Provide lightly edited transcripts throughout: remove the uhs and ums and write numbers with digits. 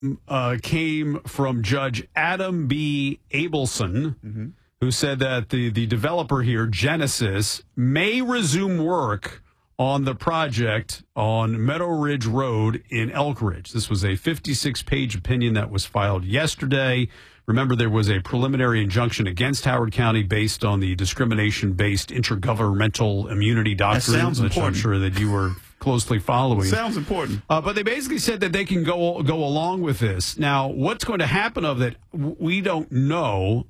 came from Judge Adam B. Abelson, who said that the developer here, Genesis, may resume work on the project on Meadow Ridge Road in Elk Ridge. This was a 56-page opinion that was filed yesterday. Remember, there was a preliminary injunction against Howard County based on the discrimination-based intergovernmental immunity doctrine, that sounds which important. I'm sure that you were closely following. Sounds important. But they basically said that they can go along with this. Now, what's going to happen of that, we don't know.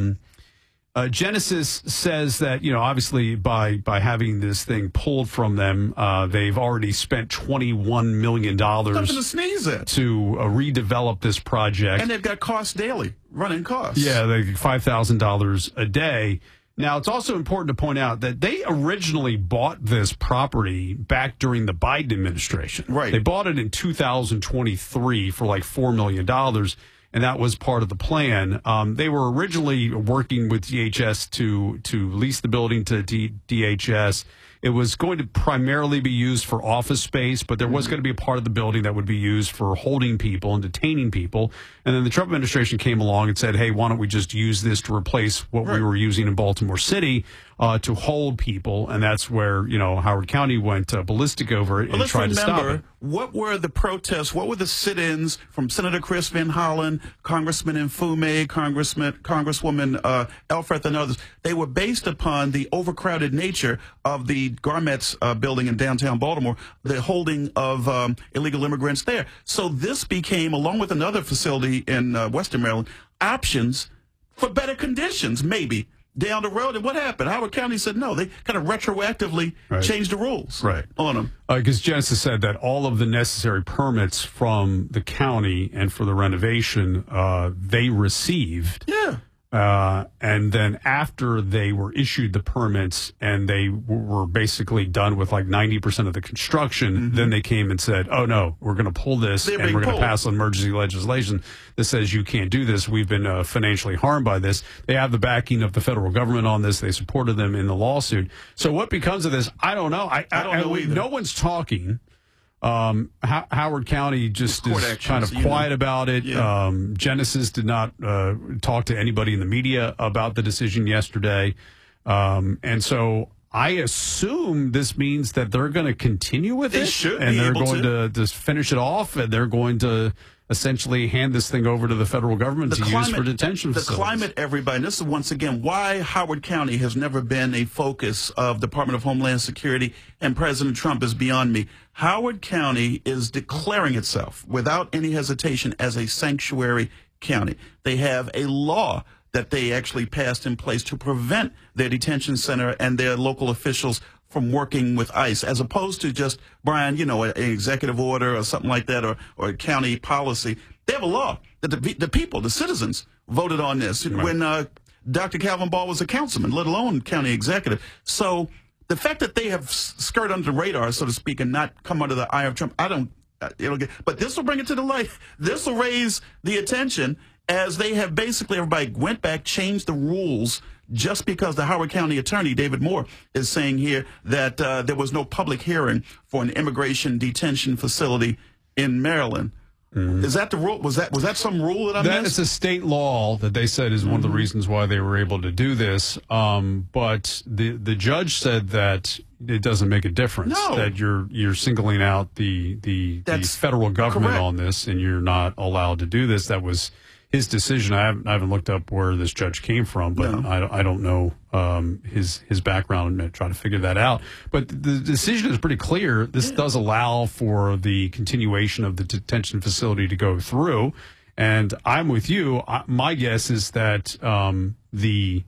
Genesis says that, obviously by having this thing pulled from them, they've already spent $21 million Nothing to sneeze at. to redevelop this project. And they've got costs daily, running costs. Yeah, they $5,000 a day. Now, it's also important to point out that they originally bought this property back during the Biden administration. Right. They bought it in 2023 for like $4 million. And that was part of the plan. They were originally working with DHS to lease the building to DHS. It was going to primarily be used for office space, but there was going to be a part of the building that would be used for holding people and detaining people. And then the Trump administration came along and said, hey, why don't we just use this to replace what we were using in Baltimore City to hold people? And that's where, Howard County went ballistic over it and tried to stop it. What were the protests? What were the sit-ins from Senator Chris Van Hollen, Congressman Mfume, Congresswoman Elfreth, and others? They were based upon the overcrowded nature of the Garmett's building in downtown Baltimore, the holding of illegal immigrants there. So this became, along with another facility in Western Maryland, options for better conditions, maybe, down the road. And what happened? Howard County said no. They kind of retroactively changed the rules on them. Because Genesis said that all of the necessary permits from the county and for the renovation they received. Yeah. And then after they were issued the permits and they were basically done with like 90% of the construction, then they came and said, oh, no, we're going to pull this and we're going to pass emergency legislation that says you can't do this. We've been financially harmed by this. They have the backing of the federal government on this. They supported them in the lawsuit. So what becomes of this? I don't know. I don't know either. No one's talking. Howard County just is kind of quiet about it. Yeah. Genesis did not talk to anybody in the media about the decision yesterday. And so I assume this means that they're going to continue with it. And they're going to just finish it off, and they're going to essentially hand this thing over to the federal government to use for detention facilities. The climate, everybody, and this is once again why Howard County has never been a focus of Department of Homeland Security and President Trump is beyond me. Howard County is declaring itself without any hesitation as a sanctuary county. They have a law that they actually passed in place to prevent their detention center and their local officials from working with ICE, as opposed to just, Brian, an executive order or something like that, or a county policy. They have a law that the people, the citizens, voted on this when Dr. Calvin Ball was a councilman, let alone county executive. So the fact that they have skirted under the radar, so to speak, and not come under the eye of Trump, but this will bring it to the light. This will raise the attention as they have basically, everybody went back, changed the rules just because the Howard County attorney, David Moore, is saying here that there was no public hearing for an immigration detention facility in Maryland. Is that the rule? Was that some rule that I missed? It's a state law that they said is one of the reasons why they were able to do this. But the judge said that it doesn't make a difference. No. That you're singling out the federal government on this, and you're not allowed to do this. That was his decision. I haven't looked up where this judge came from, but I don't know his background and try to figure that out. But the decision is pretty clear. This does allow for the continuation of the detention facility to go through. And I'm with you. My guess is that the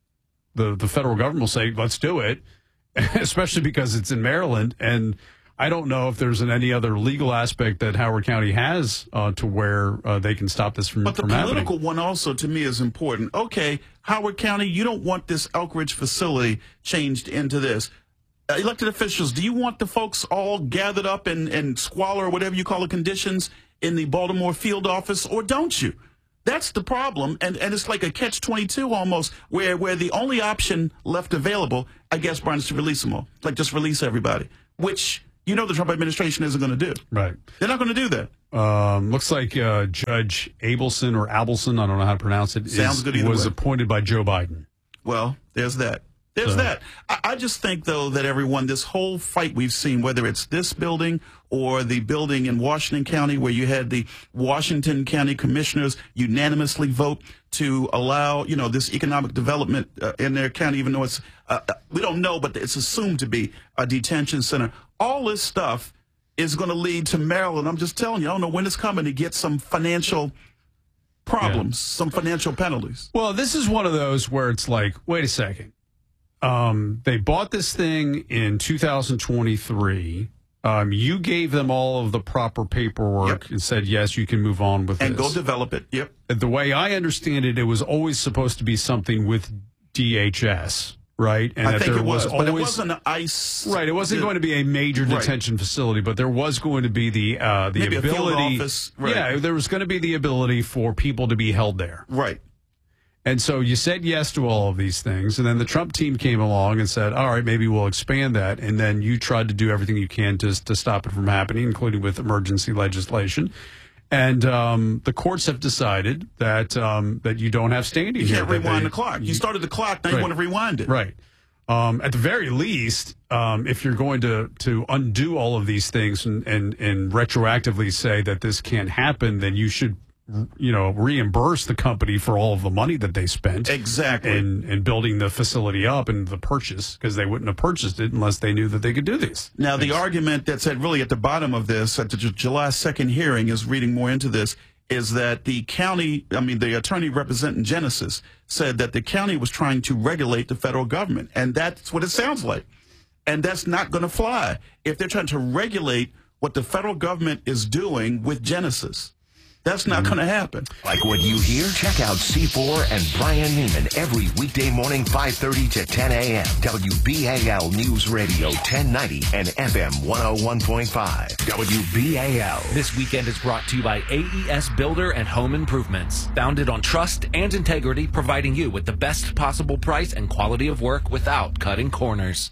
federal government will say, let's do it, especially because it's in Maryland. And I don't know if there's any other legal aspect that Howard County has to where they can stop this from happening. But the political one also, to me, is important. Okay, Howard County, you don't want this Elk Ridge facility changed into this. Elected officials, do you want the folks all gathered up in squalor or whatever you call the conditions in the Baltimore field office, or don't you? That's the problem, and it's like a catch-22 almost, where the only option left available, I guess, Brian, is to release them all. Like, just release everybody, which the Trump administration isn't going to do. Right. They're not going to do that. Looks like Judge Abelson or Abelson, I don't know how to pronounce it, Sounds good either was way. appointed by Joe Biden. Well, there's that. There's that. I just think, though, that everyone, this whole fight we've seen, whether it's this building or the building in Washington County where you had the Washington County commissioners unanimously vote to allow, this economic development in their county, even though it's, we don't know, but it's assumed to be a detention center. All this stuff is going to lead to Maryland. I'm just telling you, I don't know when it's coming to get some financial problems, some financial penalties. Well, this is one of those where it's like, wait a second. They bought this thing in 2023. You gave them all of the proper paperwork and said, yes, you can move on with and this. go develop it. Yep. The way I understand it, it was always supposed to be something with DHS, right? And I think there it was, always, but it wasn't an ICE. Right. It wasn't going to be a major detention facility, but there was going to be the Maybe ability. a field office. Right. Yeah, there was going to be the ability for people to be held there. Right. And so you said yes to all of these things, and then the Trump team came along and said, all right, maybe we'll expand that. And then you tried to do everything you can to stop it from happening, including with emergency legislation. And the courts have decided that that you don't have standing You here. can't rewind the clock. You started the clock, now you want to rewind it. Right. At the very least, if you're going to undo all of these things and retroactively say that this can't happen, then you should reimburse the company for all of the money that they spent in building the facility up and the purchase, because they wouldn't have purchased it unless they knew that they could do these. Now, the argument that's really at the bottom of this, at the July 2nd hearing, is reading more into this, is that the attorney representing Genesis said that the county was trying to regulate the federal government, and that's what it sounds like. And that's not going to fly if they're trying to regulate what the federal government is doing with Genesis. That's not going to happen. Like what you hear? Check out C4 and Brian Neiman every weekday morning, 5:30 to 10 a.m. WBAL News Radio 1090 and FM 101.5. WBAL. This weekend is brought to you by AES Builder and Home Improvements. Founded on trust and integrity, providing you with the best possible price and quality of work without cutting corners.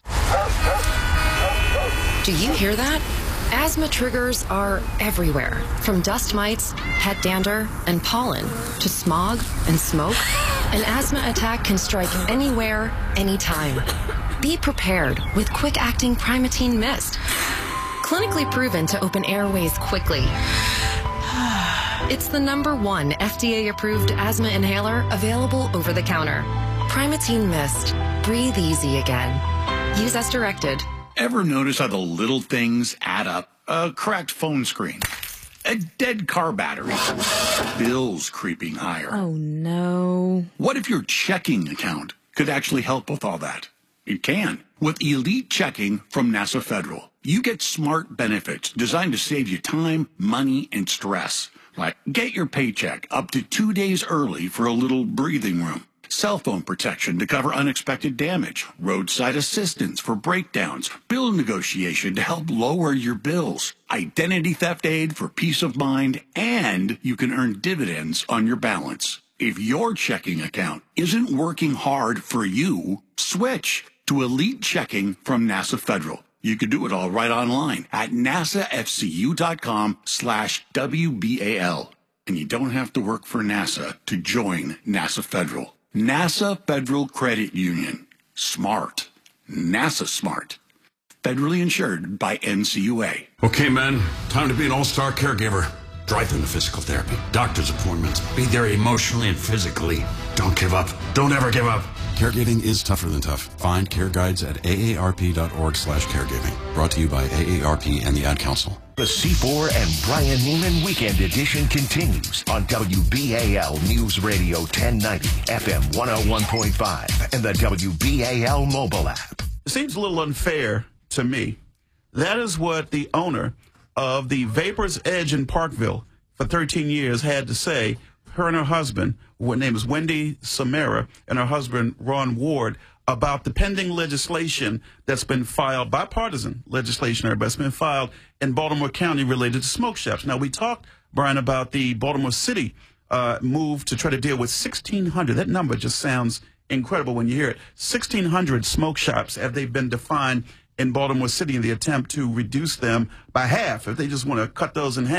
Do you hear that? Asthma triggers are everywhere, from dust mites, pet dander, and pollen, to smog and smoke. An asthma attack can strike anywhere, anytime. Be prepared with quick-acting Primatene Mist. Clinically proven to open airways quickly. It's the #1 FDA-approved asthma inhaler available over the counter. Primatene Mist. Breathe easy again. Use as directed. Ever notice how the little things add up? A cracked phone screen, a dead car battery, bills creeping higher. Oh, no. What if your checking account could actually help with all that? It can. With Elite Checking from NASA Federal, you get smart benefits designed to save you time, money, and stress. Like get your paycheck up to 2 days early for a little breathing room. Cell phone protection to cover unexpected damage, roadside assistance for breakdowns, bill negotiation to help lower your bills, identity theft aid for peace of mind, and you can earn dividends on your balance. If your checking account isn't working hard for you, switch to Elite Checking from NASA Federal. You can do it all right online at nasafcu.com/WBAL. And you don't have to work for NASA to join NASA Federal. NASA Federal Credit Union. Smart. NASA smart. Federally insured by NCUA. Okay, men, time to be an all-star caregiver. Drive them to physical therapy, doctor's appointments, be there emotionally and physically. Don't give up. Don't ever give up. Caregiving is tougher than tough. Find care guides at aarp.org/caregiving. Brought to you by AARP and the Ad Council. The C4 and Brian Neiman Weekend Edition continues on WBAL News Radio 1090, FM 101.5, and the WBAL mobile app. It seems a little unfair to me. That is what the owner of the Vapors Edge in Parkville for 13 years had to say. Her and her husband, her name is Wendy Samara, and her husband, Ron Ward, about the pending legislation that's been filed, bipartisan legislation, that's been filed in Baltimore County related to smoke shops. Now, we talked, Brian, about the Baltimore City move to try to deal with 1,600. That number just sounds incredible when you hear it. 1,600 smoke shops have they been defined in Baltimore City in the attempt to reduce them by half. If they just want to cut those in half,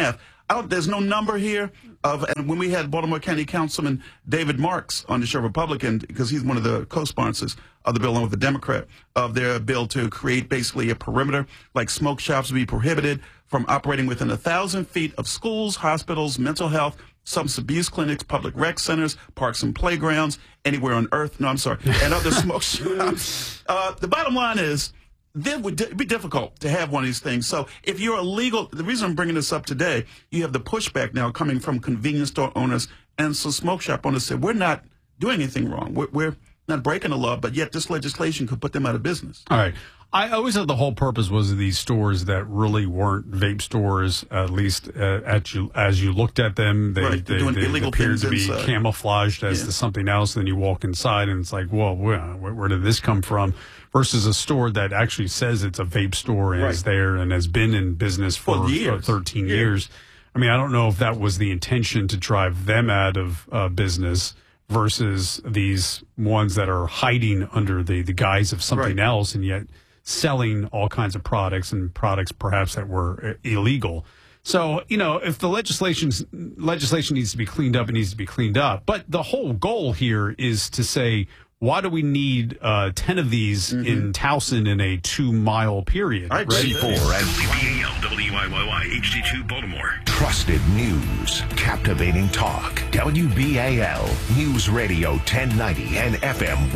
There's no number here and when we had Baltimore County Councilman David Marks on the show, Republican, because he's one of the co-sponsors of the bill, along with the Democrat, of their bill to create basically a perimeter, like smoke shops would be prohibited from operating within 1,000 feet of schools, hospitals, mental health, substance abuse clinics, public rec centers, parks and playgrounds, anywhere on earth. No, I'm sorry. And other smoke shops. The bottom line is, it would be difficult to have one of these things. So if you're illegal, the reason I'm bringing this up today, you have the pushback now coming from convenience store owners and some smoke shop owners said, we're not doing anything wrong. We're not breaking the law, but yet this legislation could put them out of business. All right. I always thought the whole purpose was these stores that really weren't vape stores, at least as you looked at them. They appeared to be camouflaged as something else. Then you walk inside and it's like, whoa, where did this come from? Versus a store that actually says it's a vape store and is there and has been in business for 13 years. I mean, I don't know if that was the intention to drive them out of business versus these ones that are hiding under the guise of something else and yet selling all kinds of products and products perhaps that were illegal. So, if the legislation needs to be cleaned up, it needs to be cleaned up. But the whole goal here is to say, why do we need 10 of these in Towson in a 2-mile period? Right? C4 and WBAL, HD2 Baltimore. Trusted news, captivating talk. WBAL News Radio 1090 and FM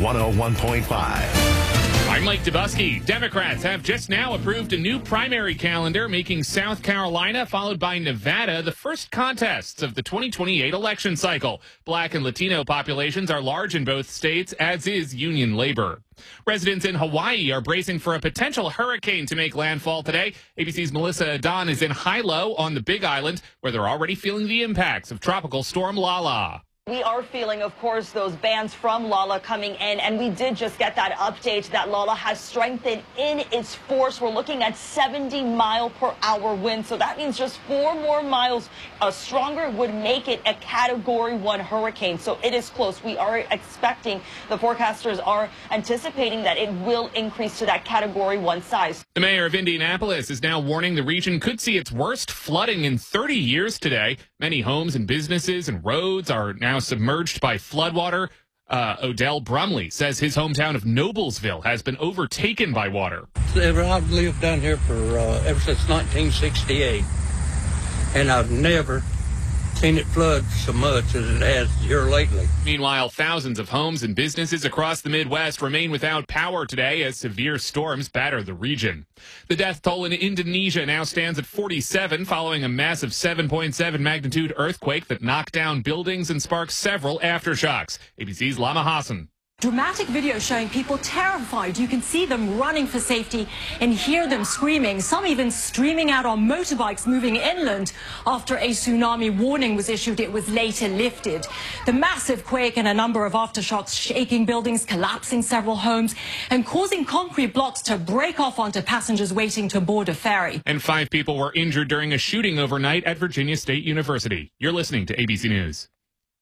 101.5. I'm Mike Dubusky. Democrats have just now approved a new primary calendar, making South Carolina, followed by Nevada, the first contests of the 2028 election cycle. Black and Latino populations are large in both states, as is union labor. Residents in Hawaii are bracing for a potential hurricane to make landfall today. ABC's Melissa Adon is in Hilo on the Big Island, where they're already feeling the impacts of Tropical Storm Lala. We are feeling, of course, those bands from Lala coming in, and we did just get that update that Lala has strengthened in its force. We're looking at 70-mile-per-hour winds, so that means just 4 more miles stronger would make it a Category 1 hurricane. So it is close. We are expecting, the forecasters are anticipating that it will increase to that Category 1 size. The mayor of Indianapolis is now warning the region could see its worst flooding in 30 years today. Many homes and businesses and roads are now submerged by floodwater. Odell Brumley says his hometown of Noblesville has been overtaken by water. I've lived down here for ever since 1968, and I've never seen it flood so much as it has here lately. Meanwhile, thousands of homes and businesses across the Midwest remain without power today as severe storms batter the region. The death toll in Indonesia now stands at 47 following a massive 7.7 magnitude earthquake that knocked down buildings and sparked several aftershocks. ABC's Lama Hassan. Dramatic video showing people terrified. You can see them running for safety and hear them screaming, some even streaming out on motorbikes moving inland. After a tsunami warning was issued, it was later lifted. The massive quake and a number of aftershocks shaking buildings, collapsing several homes, and causing concrete blocks to break off onto passengers waiting to board a ferry. And 5 people were injured during a shooting overnight at Virginia State University. You're listening to ABC News.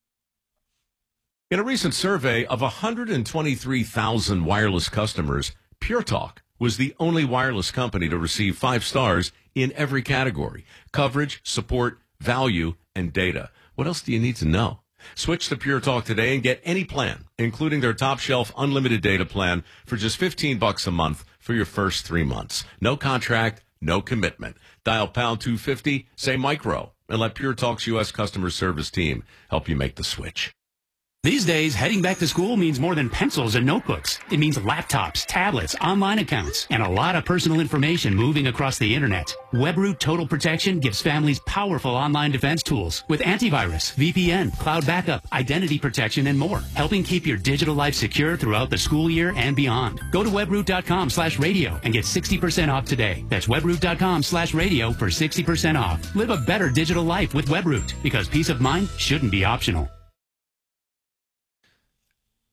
In a recent survey of 123,000 wireless customers, Pure Talk was the only wireless company to receive 5 stars in every category: coverage, support, value, and data. What else do you need to know? Switch to Pure Talk today and get any plan, including their top shelf unlimited data plan, for just $15 a month for your first 3 months. No contract, no commitment. Dial pound 250, say micro, and let Pure Talk's U.S. customer service team help you make the switch. These days, heading back to school means more than pencils and notebooks. It means laptops, tablets, online accounts, and a lot of personal information moving across the internet. WebRoot Total Protection gives families powerful online defense tools with antivirus, VPN, cloud backup, identity protection, and more, helping keep your digital life secure throughout the school year and beyond. Go to webroot.com/radio and get 60% off today. That's webroot.com/radio for 60% off. Live a better digital life with WebRoot, because peace of mind shouldn't be optional.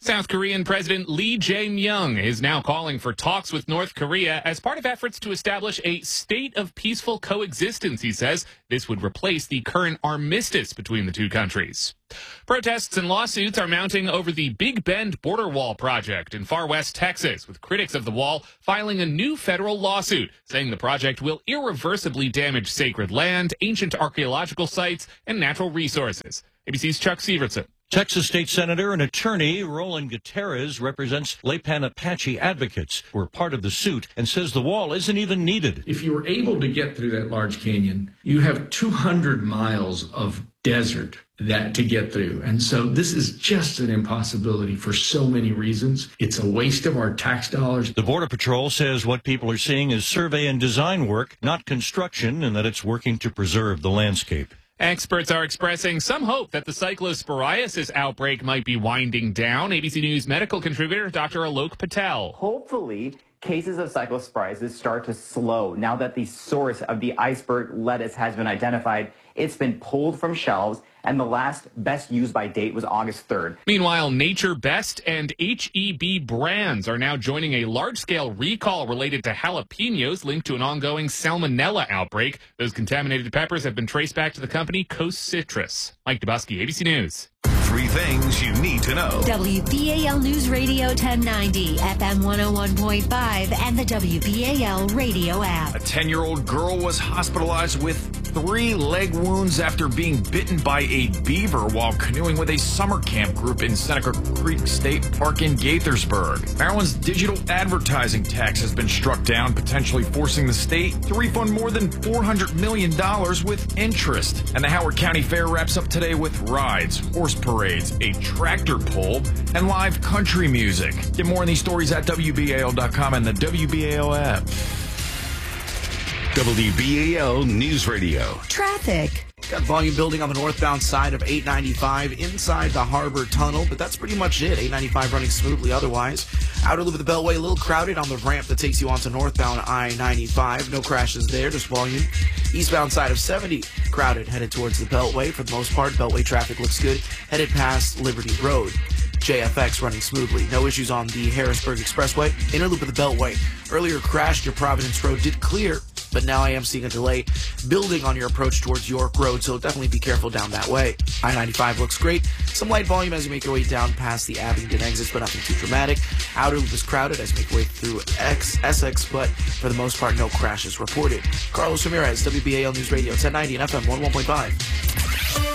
South Korean President Lee Jae-myung is now calling for talks with North Korea as part of efforts to establish a state of peaceful coexistence, he says. This would replace the current armistice between the two countries. Protests and lawsuits are mounting over the Big Bend border wall project in far west Texas, with critics of the wall filing a new federal lawsuit saying the project will irreversibly damage sacred land, ancient archaeological sites, and natural resources. ABC's Chuck Severson. Texas State Senator and attorney Roland Gutierrez represents Lepan Apache advocates who are part of the suit and says the wall isn't even needed. If you were able to get through that large canyon, you have 200 miles of desert to get through. And so this is just an impossibility for so many reasons. It's a waste of our tax dollars. The Border Patrol says what people are seeing is survey and design work, not construction, and that it's working to preserve the landscape. Experts are expressing some hope that the cyclosporiasis outbreak might be winding down. ABC News medical contributor Dr. Alok Patel. Hopefully, cases of cyclosporiasis start to slow now that the source of the iceberg lettuce has been identified. It's been pulled from shelves, and the last best use by date was August 3rd. Meanwhile, Nature Best and H-E-B brands are now joining a large-scale recall related to jalapenos linked to an ongoing salmonella outbreak. Those contaminated peppers have been traced back to the company Coast Citrus. Mike Dubusky, ABC News. 3 things you need to know. WBAL News Radio 1090, FM 101.5, and the WBAL radio app. A 10-year-old girl was hospitalized with 3 leg wounds after being bitten by a beaver while canoeing with a summer camp group in Seneca Creek State Park in Gaithersburg. Maryland's digital advertising tax has been struck down, potentially forcing the state to refund more than $400 million with interest. And the Howard County Fair wraps up today with rides, horse parades, a tractor pull, and live country music. Get more on these stories at WBAL.com and the WBAL app. WBAL News Radio. Traffic. Got volume building on the northbound side of 895 inside the Harbor Tunnel, but that's pretty much it. 895 running smoothly otherwise. Outer loop of the Beltway, a little crowded on the ramp that takes you onto northbound I-95. No crashes there, just volume. Eastbound side of 70, crowded, headed towards the Beltway. For the most part, Beltway traffic looks good. Headed past Liberty Road. JFX running smoothly. No issues on the Harrisburg Expressway. Inner loop of the Beltway. Earlier crash near Providence Road did clear, but now I am seeing a delay building on your approach towards York Road, so definitely be careful down that way. I-95 looks great. Some light volume as you make your way down past the Abingdon exits, but nothing too dramatic. Outer loop is crowded as you make your way through Essex, but for the most part, no crashes reported. Carlos Ramirez, WBAL News Radio, 1090 and FM 101.5.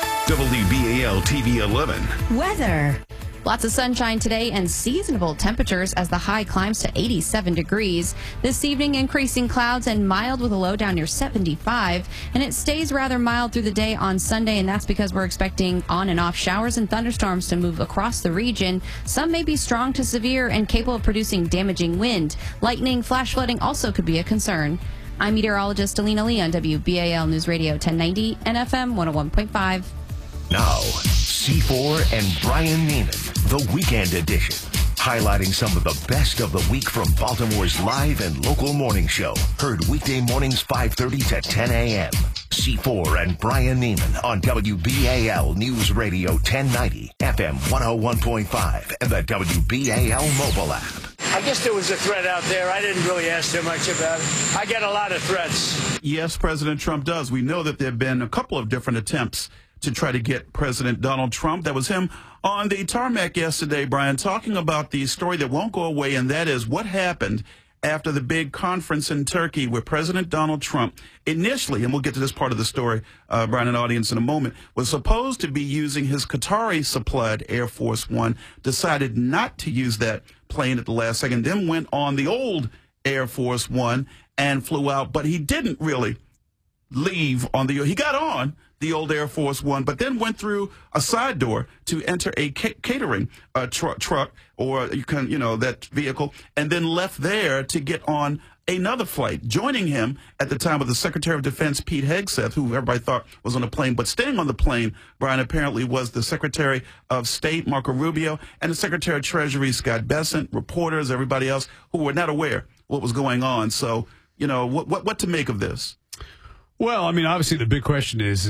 WBAL TV 11. Weather. Lots of sunshine today and seasonable temperatures as the high climbs to 87 degrees. This evening, increasing clouds and mild with a low down near 75. And it stays rather mild through the day on Sunday, and that's because we're expecting on and off showers and thunderstorms to move across the region. Some may be strong to severe and capable of producing damaging wind. Lightning, flash flooding also could be a concern. I'm meteorologist Alina Lee on WBAL News Radio 1090 and FM 101.5. Now, C4 and Brian Neiman, the Weekend Edition, highlighting some of the best of the week from Baltimore's live and local morning show. Heard weekday mornings 5:30 to 10 a.m. C4 and Brian Neiman on WBAL News Radio 1090, FM 101.5, and the WBAL mobile app. I guess there was a threat out there. I didn't really ask too much about it. I get a lot of threats. Yes, President Trump does. We know that there have been a couple of different attempts to try to get President Donald Trump. That was him on the tarmac yesterday, Brian, talking about the story that won't go away, and that is what happened after the big conference in Turkey where President Donald Trump initially, and we'll get to this part of the story, Brian and audience in a moment, was supposed to be using his Qatari-supplied Air Force One, decided not to use that plane at the last second, then went on the old Air Force One and flew out, but he didn't really leave on he got on the old Air Force One, but then went through a side door to enter a catering truck or that vehicle, and then left there to get on another flight. Joining him at the time was the Secretary of Defense, Pete Hegseth, who everybody thought was on the plane, but staying on the plane, Brian, apparently was the Secretary of State, Marco Rubio, and the Secretary of Treasury, Scott Bessent, reporters, everybody else who were not aware what was going on. So, what to make of this? Well, I mean, obviously the big question is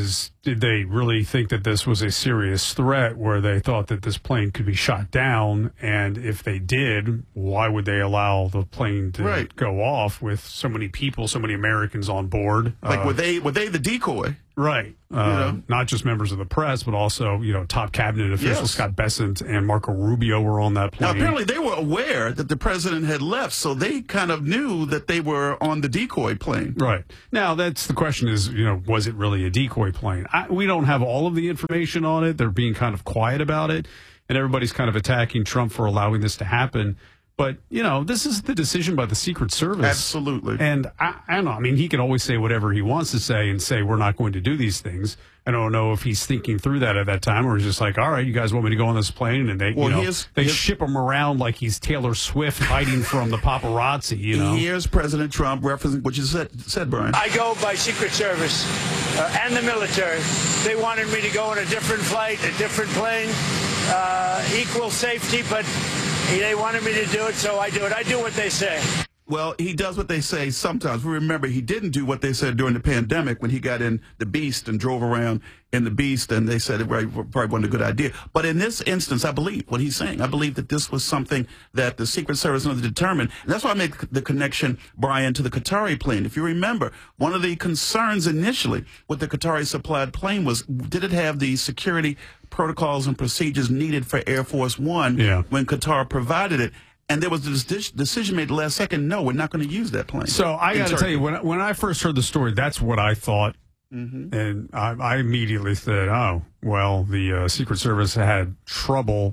did they really think that this was a serious threat where they thought that this plane could be shot down? And if they did, why would they allow the plane to go off with so many people, so many Americans on board? Like, were they the decoy? Right. Not just members of the press, but also, top cabinet officials. Scott Bessent and Marco Rubio were on that plane. Now, apparently they were aware that the president had left, so they kind of knew that they were on the decoy plane. Right. Now, that's the question is, was it really a decoy plane? We don't have all of the information on it. They're being kind of quiet about it, and everybody's kind of attacking Trump for allowing this to happen. But, this is the decision by the Secret Service. Absolutely. And I don't know. I mean, he can always say whatever he wants to say and say, we're not going to do these things. I don't know if he's thinking through that at that time or he's just like, all right, you guys want me to go on this plane? And they ship him around like he's Taylor Swift hiding from the paparazzi, Here's President Trump referencing what you said, Brian. I go by Secret Service and the military. They wanted me to go on a different flight, a different plane, equal safety, but they wanted me to do it, so I do it. I do what they say. Well, he does what they say sometimes. We remember he didn't do what they said during the pandemic when he got in the Beast and drove around in the Beast, and they said it probably wasn't a good idea. But in this instance, I believe what he's saying. I believe that this was something that the Secret Service wanted to determine. And that's why I make the connection, Brian, to the Qatari plane. If you remember, one of the concerns initially with the Qatari supplied plane was, did it have the security protocols and procedures needed for Air Force One when Qatar provided it? And there was this decision made the last second, no, we're not going to use that plane. So I got to tell you, when I first heard the story, that's what I thought. Mm-hmm. And I immediately said, oh, well, the Secret Service had trouble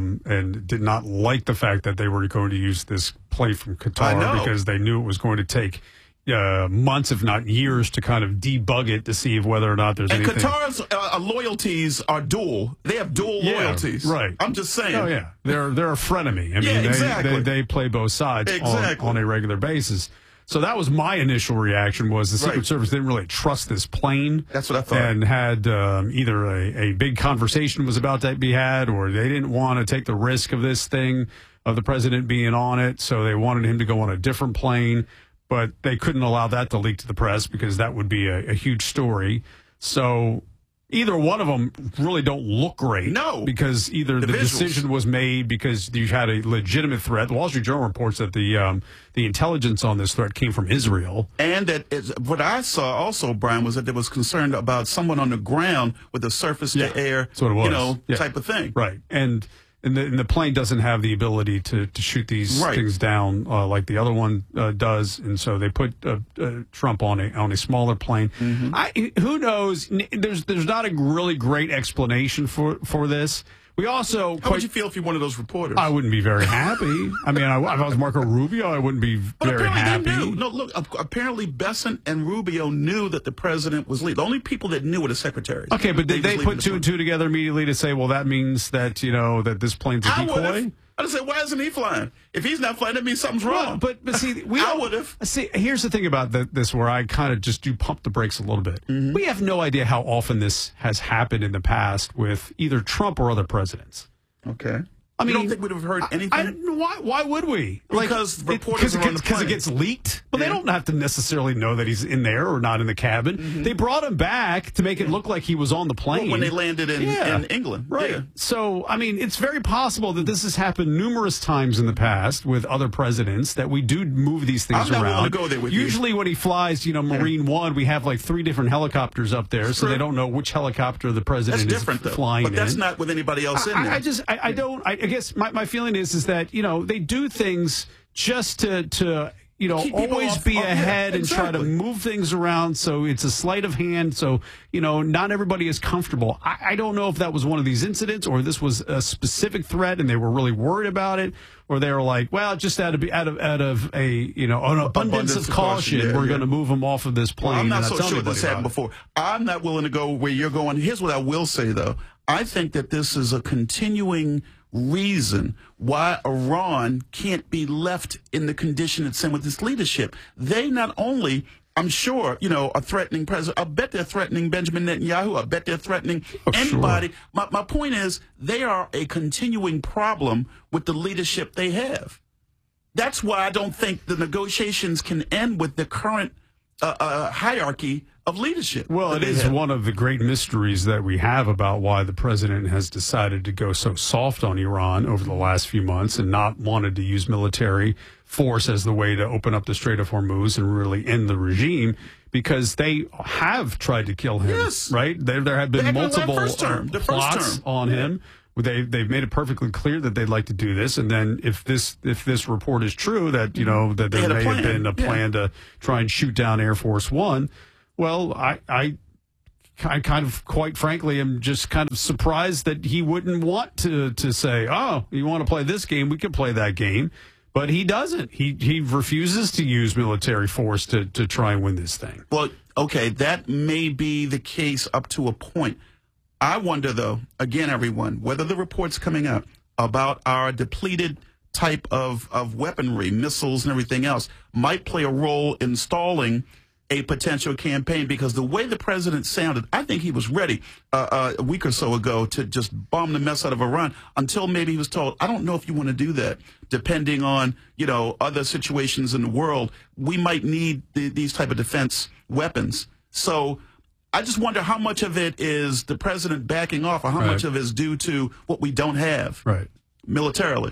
and did not like the fact that they were going to use this plane from Qatar because they knew it was going to take months, if not years, to kind of debug it to see whether or not there's anything. And Qatar's loyalties are dual. They have dual loyalties. Right. I'm just saying. Oh, yeah. They're a frenemy. I mean, exactly. they play both sides on a regular basis. So that was my initial reaction, was the Secret Service didn't really trust this plane. That's what I thought. And had either a big conversation was about to be had, or they didn't want to take the risk of this thing, of the president being on it, so they wanted him to go on a different plane. But they couldn't allow that to leak to the press because that would be a huge story. So either one of them really don't look great. No. Because either the decision was made because you had a legitimate threat. The Wall Street Journal reports that the intelligence on this threat came from Israel. And that what I saw also, Brian, was that there was concern about someone on the ground with a surface-to-air type of thing. Right. And the plane doesn't have the ability to shoot these things down like the other one does, and so they put Trump on a smaller plane. Mm-hmm. Who knows? There's not a really great explanation for this. We also. How would you feel if you're one of those reporters? I wouldn't be very happy. I mean, if I was Marco Rubio, I wouldn't be very happy. They knew. No, look. Apparently, Bessent and Rubio knew that the president was leaving. The only people that knew were the secretaries. Okay, but did they put two and two together immediately to say, well, that means that that this plane's a decoy? I'd say, why isn't he flying? If he's not flying, that means something's wrong. But see, I would have. See, here's the thing about this, where I kind of just do pump the brakes a little bit. Mm-hmm. We have no idea how often this has happened in the past with either Trump or other presidents. Okay. I mean, you don't think we'd have heard anything? Why would we? Because reporters are on the plane. Because it gets leaked? But they don't have to necessarily know that he's in there or not in the cabin. Mm-hmm. They brought him back to make it look like he was on the plane. Well, when they landed in England. Right. Yeah. So, I mean, it's very possible that this has happened numerous times in the past with other presidents, that we do move these things around. I'm not willing to go there with Usually when he flies, Marine One, we have like 3 different helicopters up there, so they don't know which helicopter the president is flying in. But that's not with anybody else in there. I guess my feeling is that, they do things just to always be ahead and try to move things around. So it's a sleight of hand. So, not everybody is comfortable. I don't know if that was one of these incidents or this was a specific threat and they were really worried about it, or they were like, well, just out of an abundance of caution, we're going to move them off of this plane. Well, I'm not so sure this happened before. I'm not willing to go where you're going. Here's what I will say, though. I think that this is a continuing reason why Iran can't be left in the condition it's in with its leadership. They not only, I'm sure, are threatening President. I bet they're threatening Benjamin Netanyahu. I bet they're threatening anybody. Sure. My point is, they are a continuing problem with the leadership they have. That's why I don't think the negotiations can end with the current hierarchy of leadership. Well, it is one of the great mysteries that we have about why the president has decided to go so soft on Iran over the last few months and not wanted to use military force as the way to open up the Strait of Hormuz and really end the regime, because they have tried to kill him, right? There have been multiple plots on him. They've made it perfectly clear that they'd like to do this, and then if this report is true, that that there may have been a plan to try and shoot down Air Force One, well, I kind of, quite frankly, am just kind of surprised that he wouldn't want to say, oh, you want to play this game, we can play that game. But he doesn't. He refuses to use military force to try and win this thing. Well, okay, that may be the case up to a point. I wonder, though, again, everyone, whether the reports coming out about our depleted type of weaponry, missiles and everything else, might play a role in stalling a potential campaign, because the way the president sounded, I think he was ready a week or so ago to just bomb the mess out of Iran, until maybe he was told, I don't know if you want to do that. Depending on, other situations in the world, we might need these type of defense weapons. So I just wonder how much of it is the president backing off, or how much of it is due to what we don't have militarily.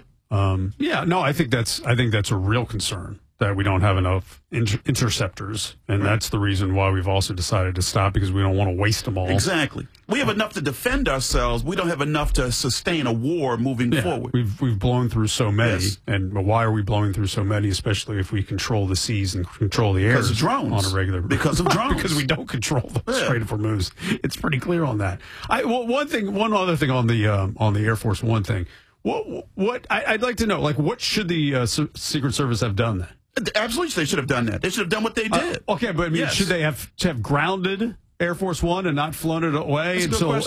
I think that's a real concern, that we don't have enough interceptors, and that's the reason why we've also decided to stop, because we don't want to waste them all. Exactly. We have enough to defend ourselves. We don't have enough to sustain a war moving forward. We've blown through so many, and why are we blowing through so many, especially if we control the seas and control the air? Because of drones. On a regular basis. Because of drones. Because we don't control the Strait of Hormuz. It's pretty clear on that. One other thing on the Air Force One thing. What I'd like to know, what should the Secret Service have done then? Absolutely, they should have done that. They should have done what they did. Okay, but should they have grounded Air Force One and not flown it away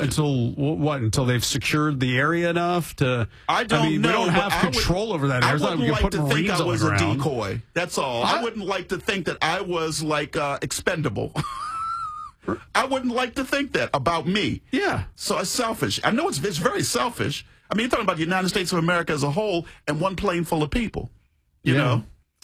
until they've secured the area enough to? I don't know. We don't have control over that area. I wouldn't like to think I was a decoy. That's all. I I wouldn't like to think that I was expendable. I wouldn't like to think that about me. Yeah. So it's selfish. I know it's very selfish. I mean, you're talking about the United States of America as a whole and one plane full of people. You know.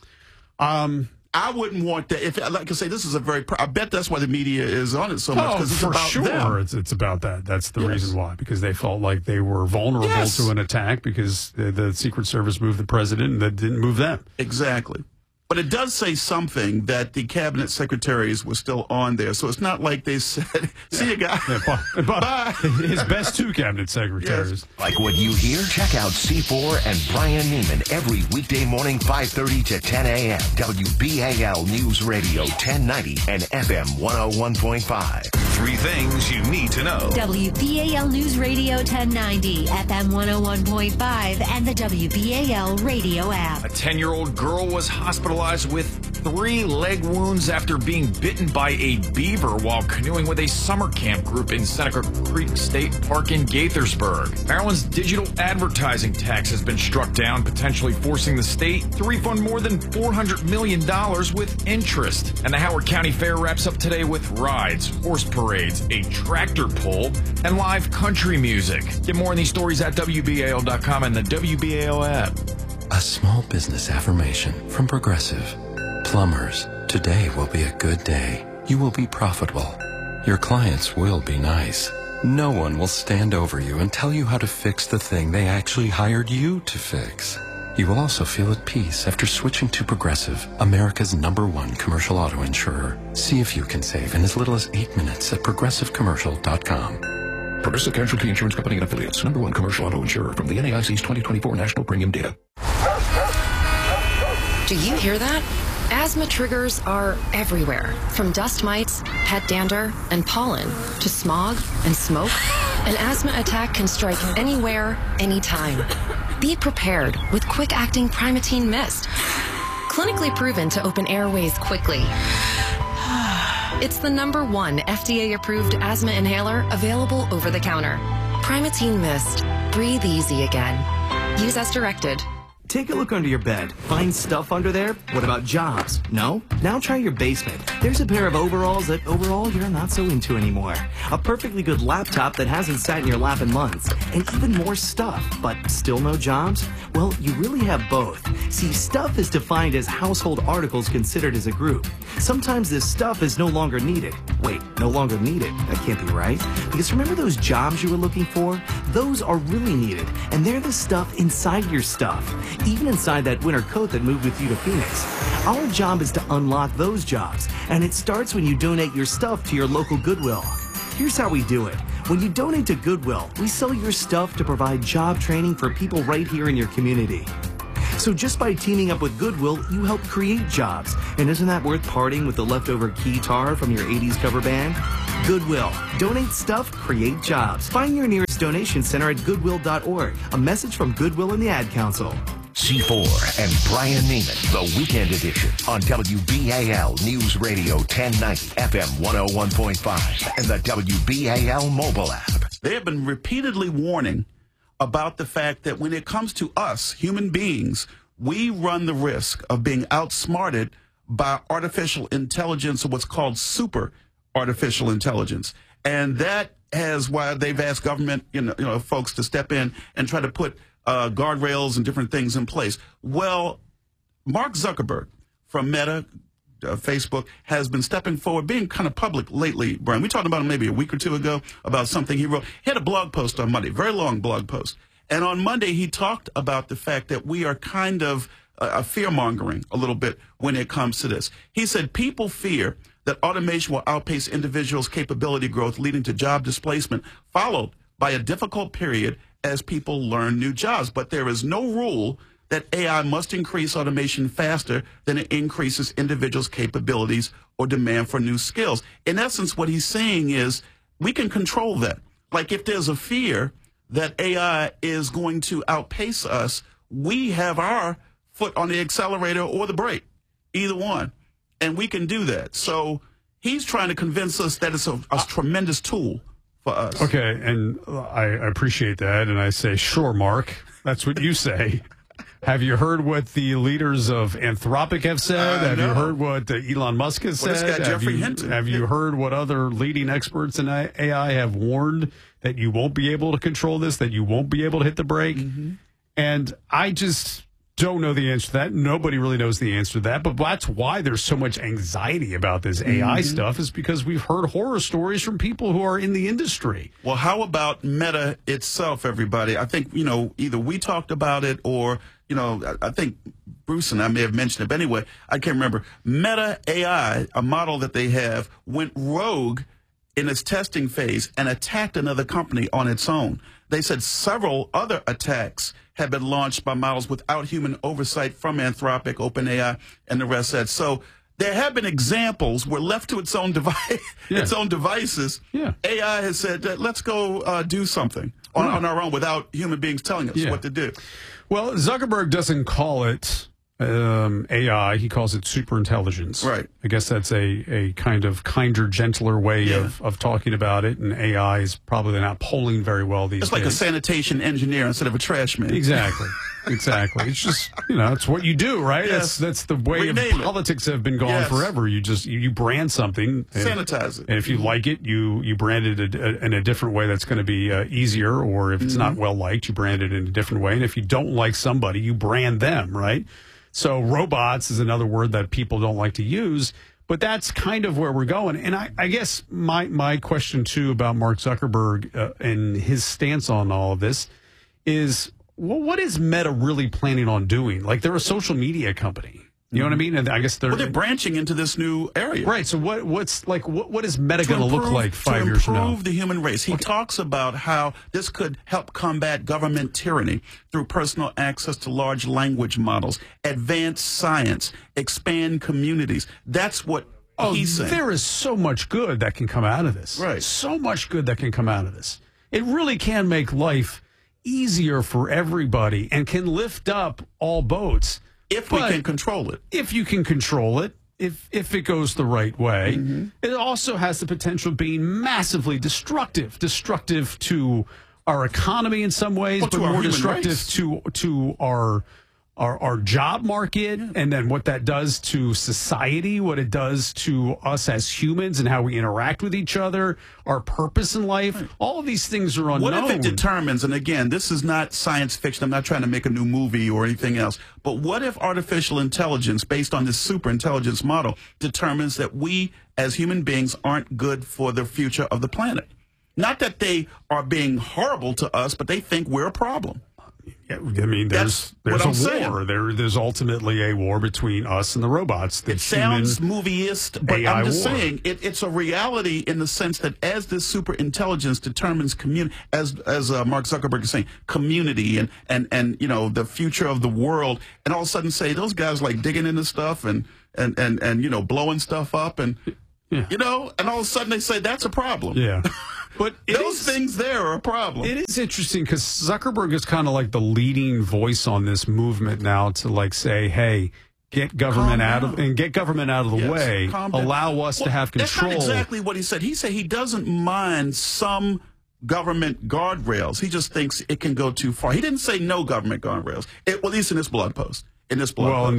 I wouldn't want that. If, like I say, this is I bet that's why the media is on it so much, because it's about them. It's about that. That's the reason why, because they felt like they were vulnerable to an attack because the Secret Service moved the president and that didn't move them. Exactly. But it does say something that the cabinet secretaries were still on there. So it's not like they said, see you guys. Bye. His best two cabinet secretaries. Yes. Like what you hear? Check out C4 and Brian Neiman every weekday morning, 5:30 to 10 a.m. WBAL News Radio 1090 and FM 101.5. 3 things you need to know. WBAL News Radio 1090, FM 101.5, and the WBAL radio app. A 10-year-old girl was hospitalized with 3 leg wounds after being bitten by a beaver while canoeing with a summer camp group in Seneca Creek State Park in Gaithersburg. Maryland's digital advertising tax has been struck down, potentially forcing the state to refund more than $400 million with interest. And the Howard County Fair wraps up today with rides, horse parades, a tractor pull, and live country music. Get more on these stories at WBAL.com and the WBAL app. A small business affirmation from Progressive. Plumbers, today will be a good day. You will be profitable. Your clients will be nice. No one will stand over you and tell you how to fix the thing they actually hired you to fix. You will also feel at peace after switching to Progressive, America's #1 commercial auto insurer. See if you can save in as little as 8 minutes at progressivecommercial.com. Progressive Casualty Insurance Company and Affiliates, #1 commercial auto insurer from the NAIC's 2024 National Premium Data. Do you hear that? Asthma triggers are everywhere, from dust mites, pet dander, and pollen, to smog and smoke. An asthma attack can strike anywhere, anytime. Be prepared with quick-acting Primatene Mist. Clinically proven to open airways quickly. It's the #1 FDA-approved asthma inhaler available over the counter. Primatene Mist. Breathe easy again. Use as directed. Take a look under your bed. Find stuff under there? What about jobs? No? Now try your basement. There's a pair of overalls that overall you're not so into anymore. A perfectly good laptop that hasn't sat in your lap in months. And even more stuff, but still no jobs? Well, you really have both. See, stuff is defined as household articles considered as a group. Sometimes this stuff is no longer needed. Wait, no longer needed? That can't be right. Because remember those jobs you were looking for? Those are really needed, and they're the stuff inside your stuff. Even inside that winter coat that moved with you to Phoenix. Our job is to unlock those jobs, and it starts when you donate your stuff to your local Goodwill. Here's how we do it. When you donate to Goodwill, we sell your stuff to provide job training for people right here in your community. So just by teaming up with Goodwill, you help create jobs. And isn't that worth parting with the leftover keytar from your 80s cover band? Goodwill. Donate stuff, create jobs. Find your nearest donation center at goodwill.org. A message from Goodwill and the Ad Council. C4 and Brian Neiman, the Weekend Edition on WBAL News Radio 1090, FM 101.5, and the WBAL mobile app. They have been repeatedly warning about the fact that when it comes to us, human beings, we run the risk of being outsmarted by artificial intelligence, or what's called super artificial intelligence. And that is why they've asked government, folks to step in and try to put guardrails and different things in place. Well, Mark Zuckerberg from Meta, Facebook, has been stepping forward, being kind of public lately, Brian. We talked about him maybe a week or two ago about something he wrote. He had a blog post on Monday, very long blog post. And on Monday, he talked about the fact that we are kind of fear-mongering a little bit when it comes to this. He said people fear that automation will outpace individuals' capability growth, leading to job displacement, followed by a difficult period as people learn new jobs. But there is no rule that AI must increase automation faster than it increases individuals' capabilities or demand for new skills. In essence, what he's saying is we can control that. Like if there's a fear that AI is going to outpace us, we have our foot on the accelerator or the brake, either one, and we can do that. So he's trying to convince us that it's a tremendous tool for us. Okay, and I appreciate that, and I say, sure, Mark, that's what you say. Have you heard what the leaders of Anthropic have said? Have you heard what Elon Musk has said? This guy Jeffrey Hinton. Have you heard what other leading experts in AI have warned that you won't be able to control this, that you won't be able to hit the brake? Mm-hmm. And I just don't know the answer to that. Nobody really knows the answer to that. But that's why there's so much anxiety about this AI stuff, is because we've heard horror stories from people who are in the industry. Well, how about Meta itself, everybody? I think, either we talked about it or, I think Bruce and I may have mentioned it. But anyway, I can't remember. Meta AI, a model that they have, went rogue in its testing phase and attacked another company on its own. They said several other attacks have been launched by models without human oversight from Anthropic, OpenAI, and the rest of that. So there have been examples where left to its own its own devices, AI has said, let's go do something on our own without human beings telling us what to do. Well, Zuckerberg doesn't call it AI. He calls it superintelligence. Right. I guess that's a kind of kinder, gentler way of talking about it. And AI is probably not polling very well these days. It's like a sanitation engineer instead of a trash man. Exactly. Exactly. It's just, it's what you do, right? Yes. That's the way of politics have been gone forever. You just, you brand something. Sanitize it. And if you like it, you brand it in a different way that's going to be easier. Or if it's not well liked, you brand it in a different way. And if you don't like somebody, you brand them, right? So robots is another word that people don't like to use, but that's kind of where we're going. And I guess my question, too, about Mark Zuckerberg and his stance on all of this is, well, what is Meta really planning on doing? Like, they're a social media company. You know what I mean? And I guess they're branching into this new area. Right. So what is Meta going to look like 5 years from now? To improve the human race. He talks about how this could help combat government tyranny through personal access to large language models, advance science, expand communities. That's what he's saying. There is so much good that can come out of this. Right. So much good that can come out of this. It really can make life easier for everybody and can lift up all boats. If we can control it. If you can control it, if it goes the right way, it also has the potential of being massively destructive to our economy in some ways, but more destructive to our our job market, and then what that does to society, what it does to us as humans and how we interact with each other, our purpose in life. All of these things are unknown. What if it determines, and again, this is not science fiction, I'm not trying to make a new movie or anything else, but what if artificial intelligence, based on this super intelligence model, determines that we as human beings aren't good for the future of the planet? Not that they are being horrible to us, but they think we're a problem. Yeah, I mean, there's a war. There's ultimately a war between us and the robots. It sounds movieist, but AI I'm just war. saying it's a reality in the sense that as this super intelligence determines community, as Mark Zuckerberg is saying, community and you know the future of the world, and all of a sudden say those guys like digging into stuff and you know blowing stuff up and you know, and all of a sudden they say that's a problem. Yeah. But those things there are a problem. It is interesting because Zuckerberg is kind of like the leading voice on this movement now to like say, hey, get government out of the way. Allow us to have control. That's not exactly what he said. He said he doesn't mind some government guardrails. He just thinks it can go too far. He didn't say no government guardrails. Well, at least in this blog post. In the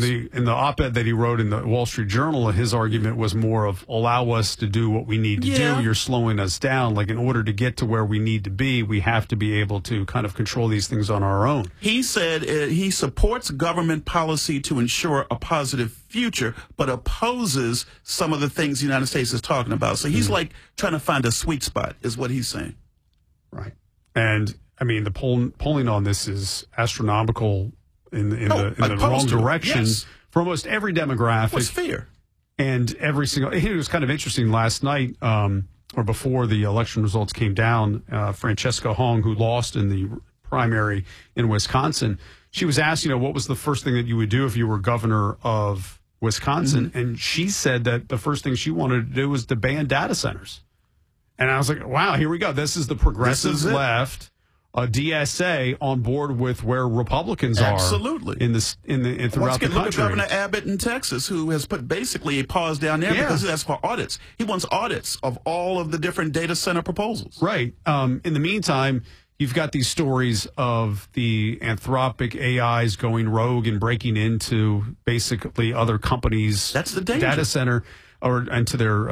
op-ed that he wrote in the Wall Street Journal, his argument was more of allow us to do what we need to do. You're slowing us down. Like in order to get to where we need to be, we have to be able to kind of control these things on our own. He said he supports government policy to ensure a positive future, but opposes some of the things the United States is talking about. So he's like trying to find a sweet spot, is what he's saying. Right. And I mean, the polling on this is astronomical. In the wrong direction for almost every demographic. What's fear? And every single. It was kind of interesting last night, or before the election results came down. Francesca Hong, who lost in the primary in Wisconsin, she was asked, you know, what was the first thing that you would do if you were governor of Wisconsin, and she said that the first thing she wanted to do was to ban data centers. And I was like, wow, here we go. This is the progressive left. DSA on board with where Republicans are. Absolutely. Throughout the country. Look at Governor Abbott in Texas, who has put basically a pause down there because that's for audits. He wants audits of all of the different data center proposals. Right. In the meantime, you've got these stories of the Anthropic AIs going rogue and breaking into basically other companies' data center or into their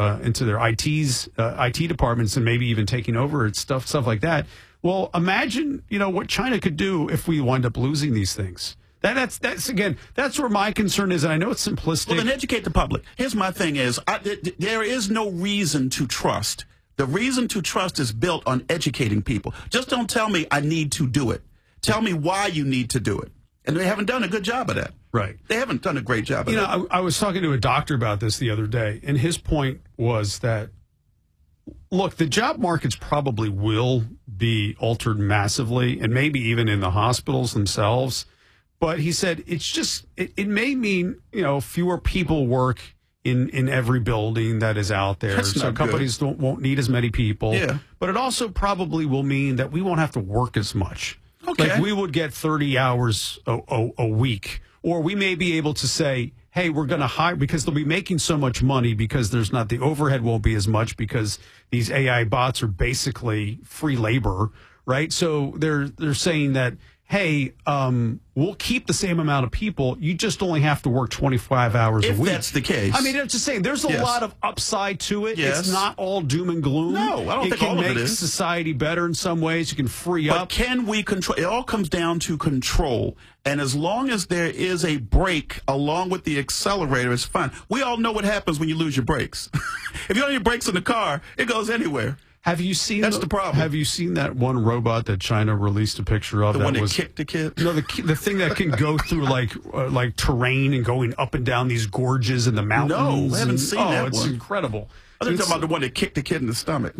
IT departments and maybe even taking over stuff like that. Well, imagine, you know, what China could do if we wind up losing these things. That's where my concern is, and I know it's simplistic. Well, then educate the public. Here's my thing is, there is no reason to trust. The reason to trust is built on educating people. Just don't tell me I need to do it. Tell me why you need to do it. And they haven't done a good job of that. Right. They haven't done a great job of that. You know, I was talking to a doctor about this the other day, and his point was that, look, the job markets probably will be altered massively, and maybe even in the hospitals themselves. But he said it's just it may mean, you know, fewer people work in every building that is out there. So companies won't need as many people. Yeah. But it also probably will mean that we won't have to work as much. Okay. Like we would get 30 hours a week, or we may be able to say, hey, we're going to hire, because they'll be making so much money because there's not, the overhead won't be as much because these AI bots are basically free labor, right? So they're saying that, hey, we'll keep the same amount of people. You just only have to work 25 hours a week. If that's the case. I mean, I'm just saying, there's a lot of upside to it. Yes. It's not all doom and gloom. No, I don't think all of it is. It can make society better in some ways. You can free up. But can we control? It all comes down to control. And as long as there is a brake along with the accelerator, it's fine. We all know what happens when you lose your brakes. If you don't have your brakes in the car, it goes anywhere. Have you seen? That's the problem. Have you seen that one robot that China released a picture of? The one that kicked the kid? No, the thing that can go through like terrain and going up and down these gorges in the mountains. No, I haven't seen that one. It's incredible. I think talking about the one that kicked the kid in the stomach.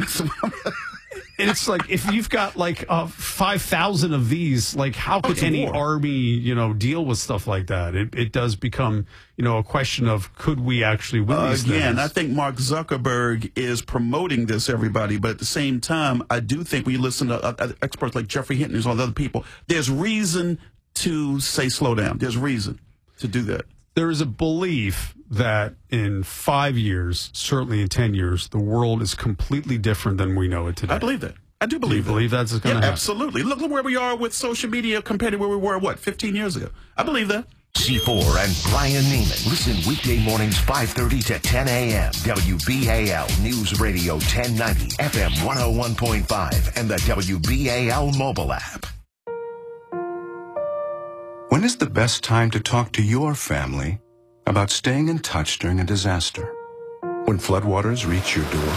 And it's like, if you've got like 5,000 of these, like how could any army, you know, deal with stuff like that? It does become, you know, a question of, could we actually win these Again, things? I think Mark Zuckerberg is promoting this, everybody. But at the same time, I do think when you listen to experts like Jeffrey Hinton and all the other people, there's reason to say slow down. There's reason to do that. There is a belief that in 5 years, certainly in 10 years, the world is completely different than we know it today. I believe that. I do believe You believe that's going to happen? Absolutely. Look where we are with social media compared to where we were, 15 years ago. I believe that. C4 and Brian Neiman. Listen weekday mornings 5:30 to 10 a.m. WBAL News Radio 1090, FM 101.5, and the WBAL mobile app. When is the best time to talk to your family about staying in touch during a disaster? When floodwaters reach your door?